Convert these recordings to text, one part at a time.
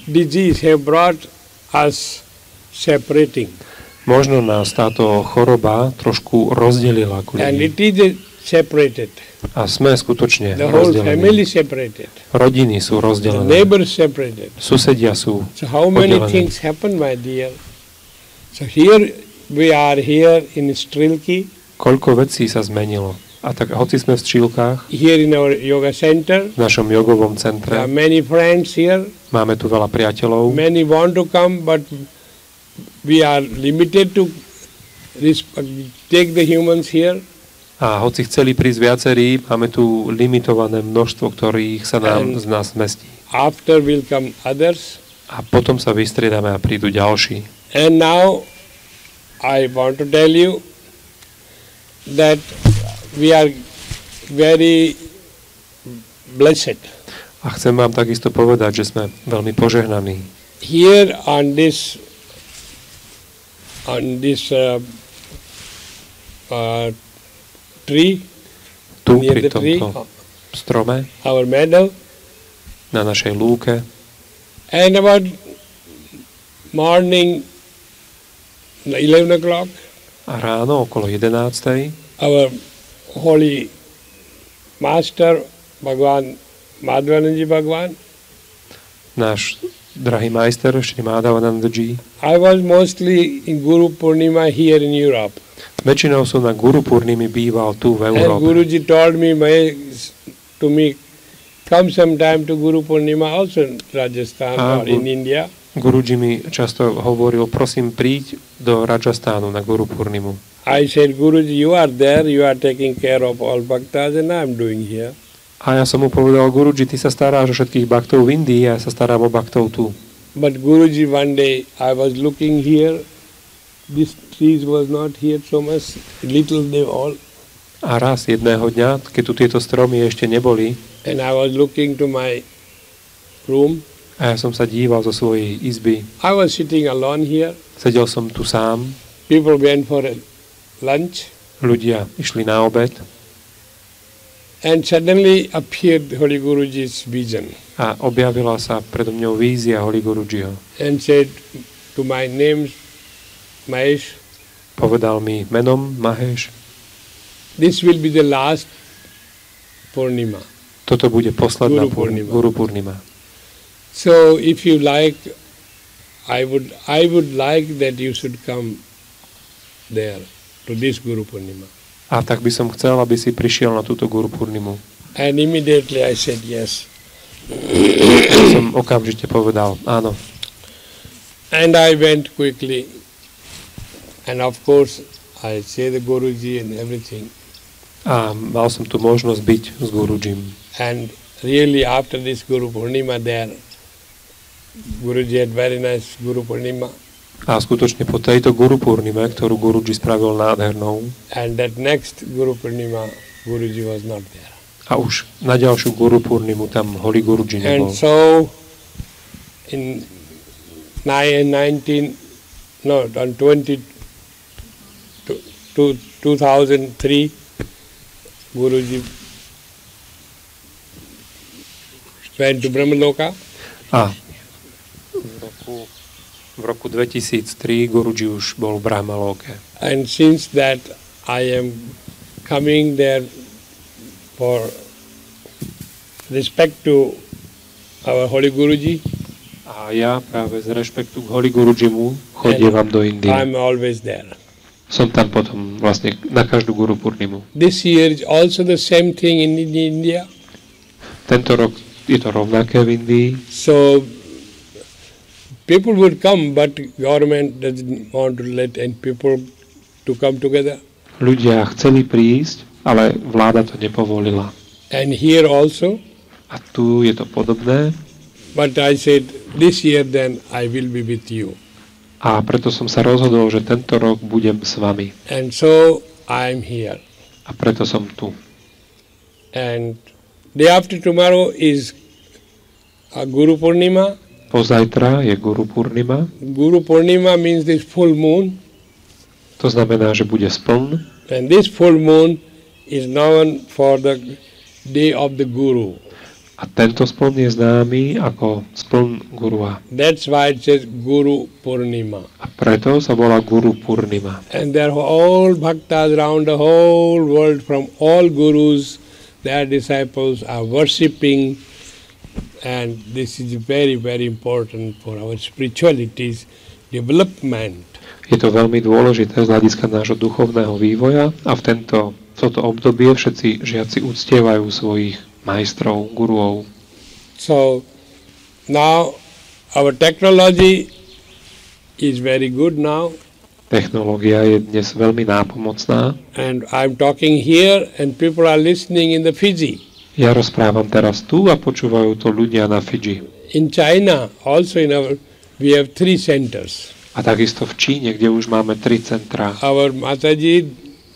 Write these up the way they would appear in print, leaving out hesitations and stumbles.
disease have brought us separating. Možno nás táto choroba trošku rozdelila ako And ľudí. it is separated. A sme skutočne The whole rozdelení. family separated. Rodiny sú The rozdelené. neighbors separated. Susedia sú So how many oddelené. things happen, my dear? So here we are here in Strilki, Koľko vecí sa zmenilo. A tak hoci sme v Střílkách, here in our yoga center. v našom jogovom There are centre, many friends here. máme tu veľa priateľov, Many want to come, but we are limited to take the humans here. a hoci chceli prísť viacerí, máme tu limitované množstvo, ktorých sa nám z nás zmestí. After will come others. A potom sa vystriedame a prídu ďalší. And now I want to tell you that we are very blessed. A chcem vám takisto povedať, že sme veľmi požehnaní. Here on this tree, Tu near pri the tree, tomto strome, our meadow, na našej lúke, and about morning 11 o'clock, a ráno okolo 11. our holy master Bhagwan Madhvananji Bhagwan, náš drahý majster Šri Madhavanandaji, I was mostly in Guru Purnima here in Europe. väčšinou som na Guru Purnimi býval tu v And Európe. Guruji told me, to me, come sometime to Guru Purnima also in Rajasthan or in India. Guruji mi často hovoril, prosím, príď do Rajasthánu na Guru Purnimu. I said, Guruji, you are there, you are taking care of all bhaktas and I am doing here. A ja som mu povedal, Guruji, ty sa staráš o všetkých baktov v Indii, ja sa starám o baktov tu. But Guruji, one day I was looking here, these trees was not here so much, little they all. A raz jedného dňa, keď tu tieto stromy ešte neboli, And I was looking to my room. a ja som sa díval zo svojej izby, I was sitting alone here. sedel som tu sám, People went for a lunch. ľudia išli na obed And suddenly appeared Holy Guruji's vision a objavila sa predo mňou vízia Holy Gurujiho. and said to my name, Mahesh, Povedal mi menom Mahesh, this will be the last Purnima. toto bude posledná Guru Purnima. Guru Purnima. So if you like, I would like that you should come there to this Guru Purnima. A tak by som chcel, aby si prišiel na túto Guru Purnimu. And immediately I said yes. Ja som okamžite povedal áno. And I went quickly. And of course, I say the Guruji and everything. A mal som tu možnosť byť s Gurujim. And really after this Guru Purnima there, Guruji had very nice Guru Purnima. A skutočne po tejto Guru Purnime, ktorú Guruji spravil nádhernou, And that next Guru Purnima, Guruji was not there. a už na ďalšiu Guru Purnimu tam Holy Guruji nebol. And so, in 2003, Guruji went to Brahmaloka. A v roku 2003 Guruji už bol v Brahmalóke. And since that, I am coming there for respect to our Holy Guruji. A ja práve z rešpektu k Holy Gurujimu chodievam do Indie. I'm always there. Som tam potom vlastne na každú Guru Purnimu. This year is also the same thing in India. Tento rok je to rovnaké v Indii. So people would come, but government doesn't want to let any people to come together. Ľudia chceli prísť, ale vláda to nepovolila. And here also, A tu je to podobné. but I said, this year then I will be with you. A preto som sa rozhodol, že tento rok budem s vami. And so I'm here. A preto som tu. And day after tomorrow is a Guru Purnima. Pozajtra je Guru Purnima. Guru Purnima means this full moon. To znamená, že bude spln. And this full moon is known for the day of the Guru. A tento spln je známy ako spln Gurua. That's why it says Guru Purnima. A preto sa volá Guru Purnima. And there are all bhaktas around the whole world from all gurus, their disciples are worshipping, and this is very, very important for our spirituality's development. Je to veľmi dôležité z hľadiska nášho duchovného vývoja a v toto obdobie všetci žiaci uctievajú svojich majstrov, guruov. So now our technology is very good now. Technológia je dnes veľmi nápomocná. And I'm talking here and people are listening in the Fiji. Ja rozprávam teraz tu a počúvajú to ľudia na Fidži. In China also we have 3 centers. A takisto v Číne, kde už máme 3 centrá. Our Mataji,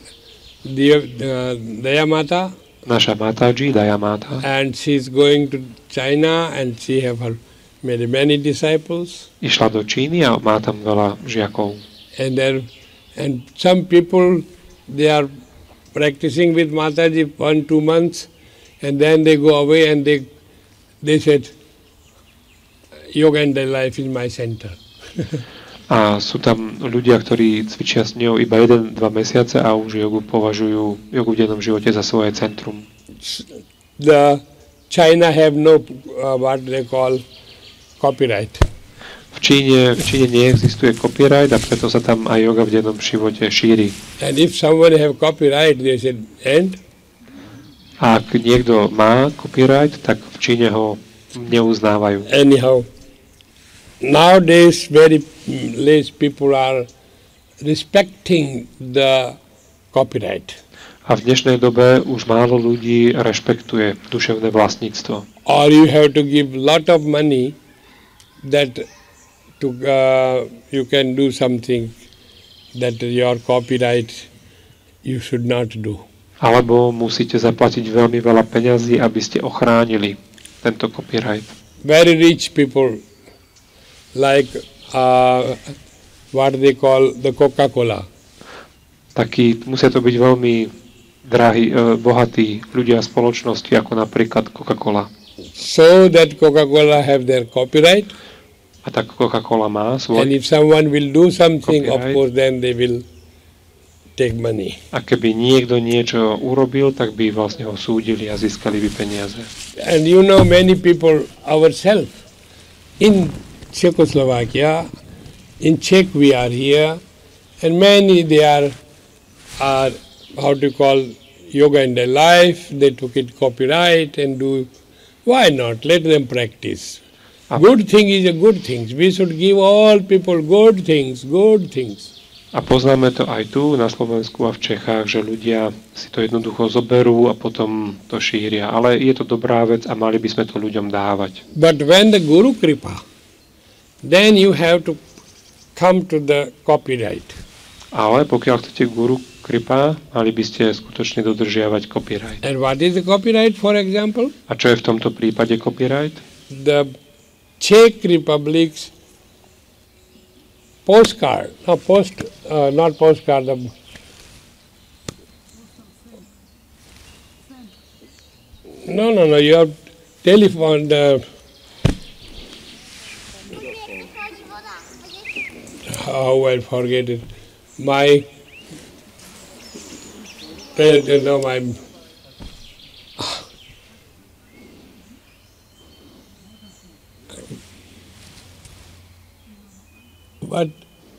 Daya Mata, Naša Mataji, Daya Mata, and she's going to China and she have many disciples. išla do Číny a má tam veľa žiakov. And some people, they are practicing with Mataji 1-2 months, and then they go away and they said, Yoga and Life is my center. A sú tam ľudia, ktorí cvičia s ňou iba 1-2 mesiace a už jogu považujú, jogu v dennom živote za svoje centrum. The China have no what they call copyright. V Číne neexistuje copyright a preto sa tam aj joga v dennom živote šíri. And if someone have copyright, they said, and? A ak niekto má copyright, tak v Číne ho neuznávajú. Anyhow, nowadays very less people are respecting the copyright. A v dnešnej dobe už málo ľudí rešpektuje duševné vlastníctvo. Or you have to give lot of money that you can do something that your copyright you should not do. Alebo musíte zaplatiť veľmi veľa peňazí, aby ste ochránili tento copyright. Very rich people like what they call the Coca-Cola. Musia to byť veľmi drahí, bohatí ľudia spoločnosti, ako napríklad Coca-Cola. So that Coca-Cola have their copyright. A tak Coca-Cola má svoj. And if someone will do something, copyright. Of course, then they will take money. A keby niekto niečo urobil, tak by vlastne ho súdili a získali by peniaze. And you know, many people ourselves in Czechoslovakia, in Czech we are here, and many they are how to call Yoga in their life, they took it copyright and do, why not, let them practice. Good thing is a good thing. We should give all people good things, good things. A poznáme to aj tu na Slovensku a v Čechách, že ľudia si to jednoducho zoberú a potom to šíria. Ale je to dobrá vec a mali by sme to ľuďom dávať. But when the Guru Kripa, then you have to come to the copyright. Ale pokiaľ chcete Guru Kripa, mali by ste skutočne dodržiavať copyright. And what is the copyright, for example? A čo je v tomto prípade copyright? The Czech Republic's postcard, not postcard, your telephone, I forget it. My but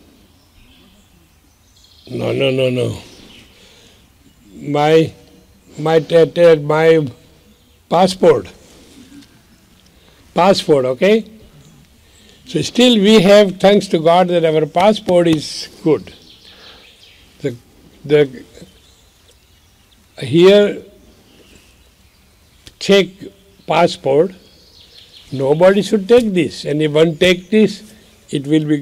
no. My passport, okay? So still we have, thanks to God, that our passport is good. Here, Czech passport, nobody should take this. And if one take this, it will be,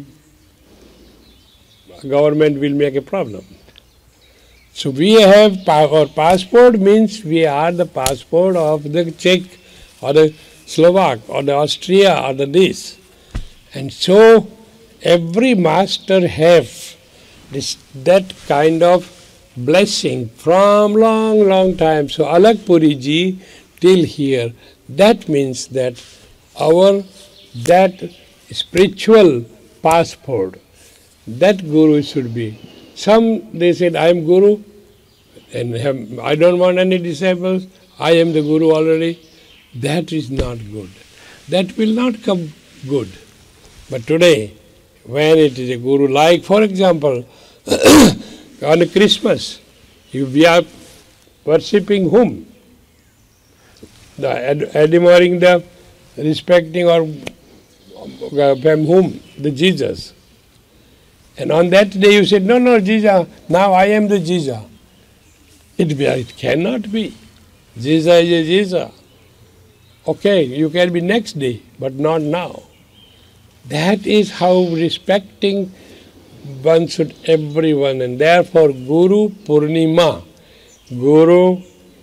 government will make a problem. So we have, our passport means we are the passport of the Czech or the Slovak or the Austria or the this. And so every master have that kind of blessing from long time. So Alak Puri ji till here, That means that that spiritual passport, that guru should be. Some, they said, I am guru, and I don't want any disciples, I am the guru already. That is not good. That will not come good. But today, when it is a guru, like for example, on Christmas, we are worshipping whom? Admiring the, respecting or from whom? The Jesus. And on that day you said, no, Jesus, now I am the Jesus. It cannot be. Jesus is a Jesus. Okay, you can be next day, but not now. That is how respecting one should everyone, and therefore Guru Purnima, Guru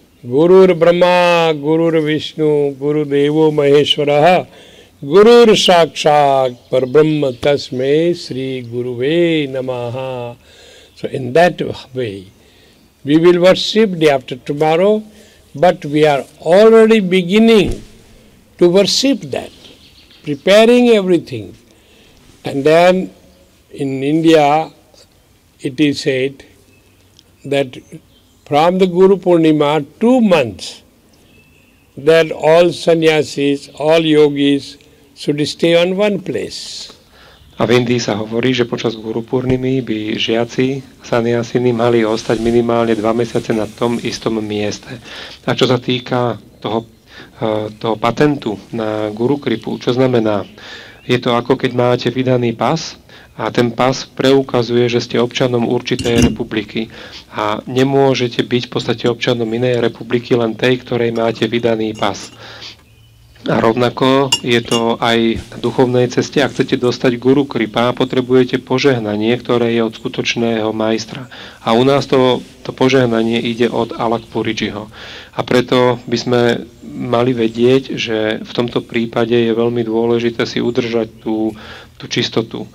Brahma, Guru Vishnu, Guru Devo Maheshwaraha, Guru Sakshat Parbrahma Tasmai Sri Guruve Namaha. So in that way, we will worship day after tomorrow, but we are already beginning to worship that, preparing everything. And then in India, it is said that from the Guru Purnima, 2 months, that all sannyasis, all yogis should stay on one place. A v Indii sa hovorí, že počas Guru Purnimy by žiaci sannyasini mali ostať minimálne 2 mesiace na tom istom mieste. A čo sa týka toho patentu na Guru Kripu, čo znamená? Je to ako keď máte vydaný pas a ten pas preukazuje, že ste občanom určitej republiky a nemôžete byť v podstate občanom inej republiky, len tej, ktorej máte vydaný pas. A rovnako je to aj na duchovnej ceste. Ak chcete dostať Guru Kripa, potrebujete požehnanie, ktoré je od skutočného majstra. A u nás to požehnanie ide od Alak Purijiho. A preto by sme mali vedieť, že v tomto prípade je veľmi dôležité si udržať tú čistotu,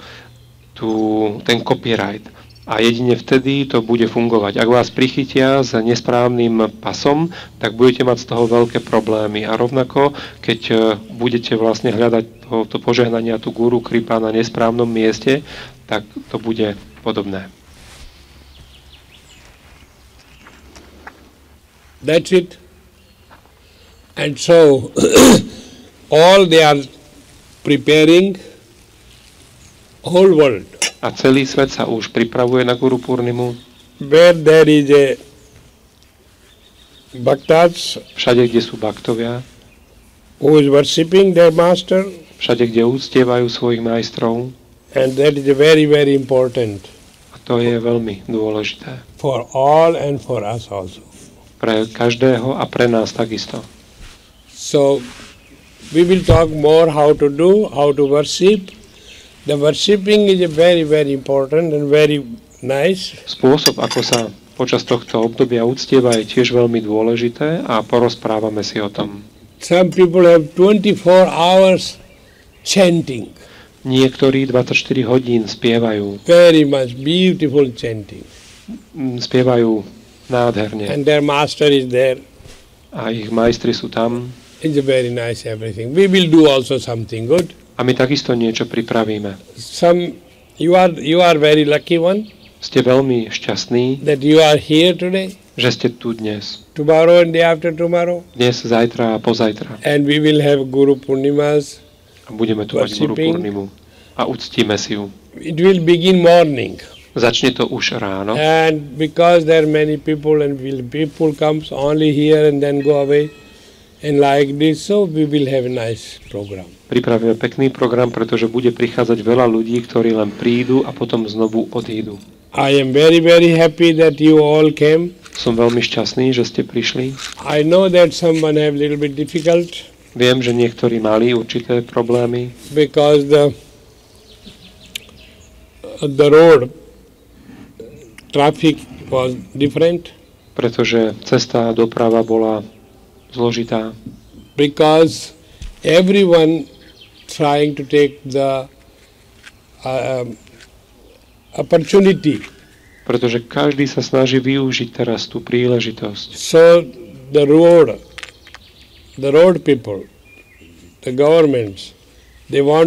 ten copyright. A jedine vtedy to bude fungovať. Ak vás prichytia s nesprávnym pasom, tak budete mať z toho veľké problémy. A rovnako, keď budete vlastne hľadať to požehnanie a tú Guru Kripa na nesprávnom mieste, tak to bude podobné. That's it. And so, all they are preparing, whole world. A celý svet sa už pripravuje na Guru Purnimu. Where there is a bhaktas, všade, kde sú bhaktovia, who is worshipping their master, všade, kde uctievajú svojich majstrov. And that is very, very important. A to je veľmi dôležité. For all and for us also. Pre každého a pre nás takisto. So, we will talk more how to do, how to worship. The worshipping is very, very important and very nice. Spôsob, ako sa počas tohto obdobia uctieva, je tiež veľmi dôležité a porozprávame si o tom. Some people have 24 hours chanting. Niektorí 24 hodín spievajú. Very much beautiful chanting. Spievajú nádherne. And their master is there. A ich majstri sú tam. It's very nice everything. We will do also something good. A my takisto niečo pripravíme. You are very lucky one. Ste veľmi šťastní, that you are here today. Že ste tu dnes. Tomorrow and day after tomorrow. Dnes, zajtra a pozajtra. And we will have Guru Purnimas. A budeme tu mať Guru Purnimu. A uctíme si ju. It will begin morning. Začne to už ráno. And because there are many people and people comes only here and then go away. And like this, so we will have a nice program. Pripravíme pekný program, pretože bude prichádzať veľa ľudí, ktorí len prídu a potom znovu odídu. I am very, very happy that you all came. Som veľmi šťastný, že ste prišli. I know that someone have little bit difficult. Viem, že niektorí mali určité problémy. Because the road traffic was different. Pretože cesta a doprava bola zložitá. Because everyone trying to take the opportunity. Pretože každý sa snaží využiť teraz tú príležitosť. So the road the road people, the governments, they want